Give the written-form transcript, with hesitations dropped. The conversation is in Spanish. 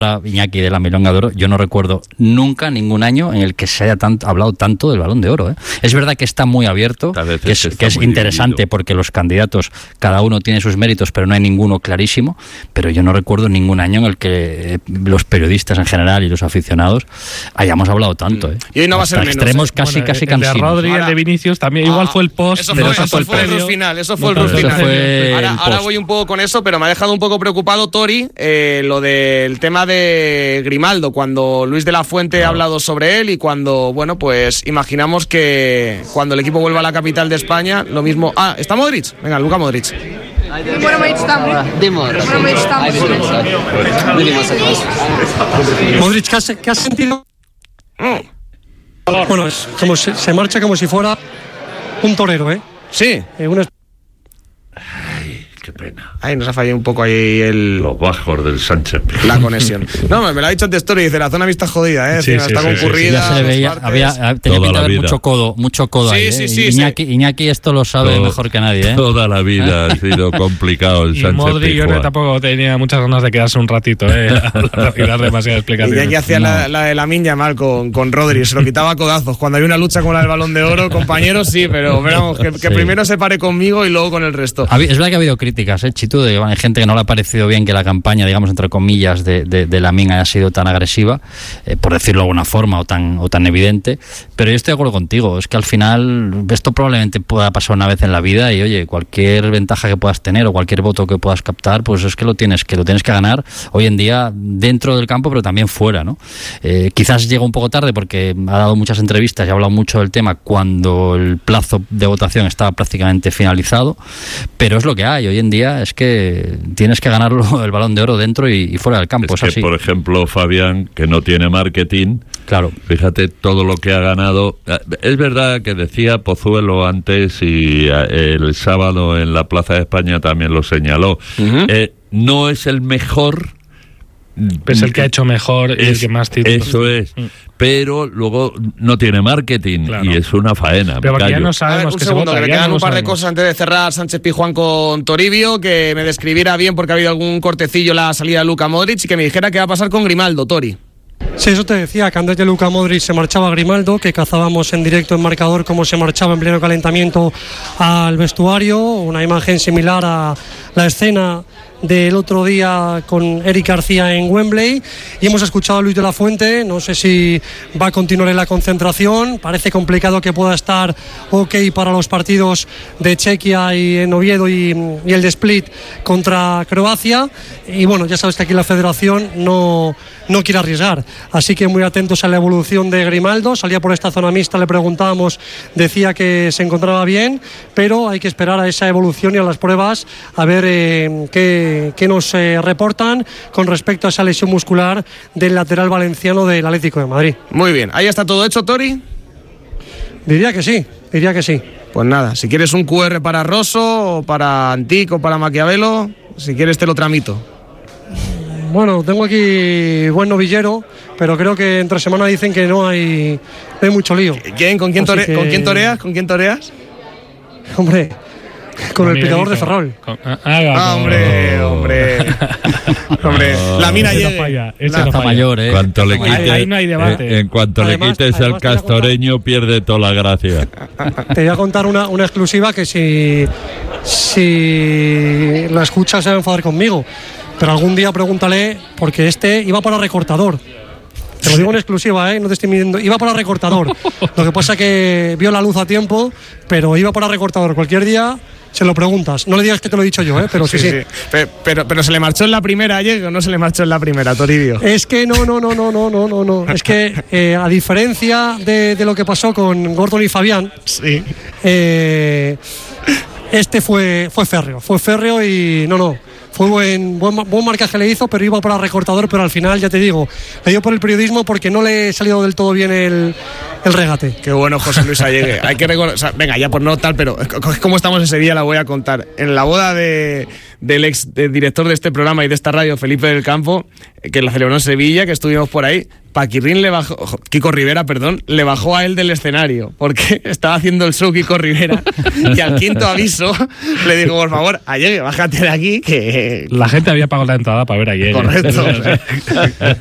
Iñaki de la Milonga de Oro, yo no recuerdo nunca ningún año en el que se haya hablado tanto del Balón de Oro, ¿eh? Es verdad que está muy abierto, que es interesante dividido, porque los candidatos, cada uno tiene sus méritos, pero no hay ninguno clarísimo, pero yo no recuerdo ningún año en el que los periodistas en general y los aficionados hayamos hablado tanto, ¿eh? Y hoy no va a ser menos, extremos casi el de Rodri, el de Vinicius también, igual fue el post. Eso fue el rus final, Ahora voy un poco con eso, pero me ha dejado un poco preocupado, Tori, lo del tema de Grimaldo, cuando Luis de la Fuente ha hablado sobre él y cuando, bueno, pues imaginamos que cuando el equipo vuelva a la capital de España, lo mismo... ¿Está Modric? Venga, Luka Modric. Modric, ¿qué has sentido? Bueno, es como se marcha como si fuera un torero, ¿eh? Sí. Ay, qué pena. Ay, nos ha fallado un poco ahí los bajos del Sánchez. La conexión. No, me lo ha dicho antes Story, dice, la zona vista jodida, ¿eh? Sí, está concurrida. Ya se le veía, tenía pinta de haber mucho codo ahí, ¿eh? Iñaki esto lo sabe mejor que nadie, ¿eh? Toda la vida ha sido complicado el Sánchez. Y Modri, yo tampoco tenía muchas ganas de quedarse un ratito, ¿eh? Dar demasiada explicación. Iñaki hacía la de Lamine Yamal con Rodri, se lo quitaba a codazos. Cuando hay una lucha como la del Balón de Oro, compañeros, sí, pero vamos, que primero se pare conmigo y luego con el resto. Es verdad que ha habido críticas, Chitu, de hay gente que no le ha parecido bien que la campaña, digamos, entre comillas, de Lamine haya sido tan agresiva, por decirlo de alguna forma, o tan evidente, pero yo estoy de acuerdo contigo, es que al final esto probablemente pueda pasar una vez en la vida y, oye, cualquier ventaja que puedas tener o cualquier voto que puedas captar, pues es que lo tienes que ganar hoy en día dentro del campo, pero también fuera, ¿no? Quizás llega un poco tarde porque ha dado muchas entrevistas y ha hablado mucho del tema cuando el plazo de votación estaba prácticamente finalizado, pero es lo que hay, hoy en día es que tienes que ganarlo el Balón de Oro dentro y fuera del campo. Es que, así. Por ejemplo, Fabián, que no tiene marketing, claro, fíjate todo lo que ha ganado. Es verdad que decía Pozuelo antes y el sábado en la Plaza de España también lo señaló. No es el mejor, es el que ha hecho mejor y el que más títulos. Eso es. Pero luego no tiene marketing, claro, y es una faena. Pero porque ya no sabemos que segundo, que me quedan un par de cosas antes de cerrar. Sánchez Pizjuán con Toribio, que me describiera bien porque ha habido algún cortecillo la salida de Luka Modric y que me dijera qué va a pasar con Grimaldo, Tori. Sí, eso te decía, que antes de Luka Modric se marchaba Grimaldo, que cazábamos en directo en marcador cómo se marchaba en pleno calentamiento al vestuario, una imagen similar a la escena del otro día con Eric García en Wembley, y hemos escuchado a Luis de la Fuente. No sé si va a continuar en la concentración, parece complicado que pueda estar ok para los partidos de Chequia y en Oviedo y el de Split contra Croacia, y bueno, ya sabes que aquí la federación no quiere arriesgar, así que muy atentos a la evolución de Grimaldo. Salía por esta zona mixta, le preguntábamos, decía que se encontraba bien, pero hay que esperar a esa evolución y a las pruebas a ver qué nos reportan con respecto a esa lesión muscular del lateral valenciano del Atlético de Madrid. Muy bien, ¿ahí está todo hecho, Tori? Diría que sí. Pues nada, si quieres un QR para Rosso o para Antic o para Maquiavelo, si quieres te lo tramito. Bueno, tengo aquí buen novillero, pero creo que entre semana dicen que no hay mucho lío. ¿Con quién toreas? Hombre, con el picador de Ferrol. Hombre. La mina llega. Está mayor, ¿eh? Ahí no hay debate. En cuanto le quites el castoreño, pierde toda la gracia. Te voy a contar una exclusiva que si la escuchas se va a enfadar conmigo. Pero algún día pregúntale, porque iba para recortador. Te lo digo en exclusiva, no te estoy midiendo. Iba para recortador. Lo que pasa es que vio la luz a tiempo, pero iba para recortador. Cualquier día se lo preguntas. No le digas que te lo he dicho yo, pero sí. Pero se le marchó en la primera ayer, o no se le marchó en la primera, Toribio. Es que no. Es que a diferencia de lo que pasó con Gordon y Fabián, sí. Este fue férreo y no. Fue buen marcaje le hizo, pero iba para recortador, pero al final, ya te digo, le dio por el periodismo porque no le salió del todo bien el regate. Qué bueno, José Luis Allegue. Hay que venga, ya por no tal, pero como estamos ese día la voy a contar. En la boda de del ex director de este programa y de esta radio, Felipe del Campo, que la celebró en Sevilla, que estuvimos por ahí. Kiko Rivera, le bajó a él del escenario porque estaba haciendo el show Kiko Rivera y al quinto aviso le dijo, por favor, Allegue, bájate de aquí, que... La gente había pagado la entrada para ver a Allegue. Correcto.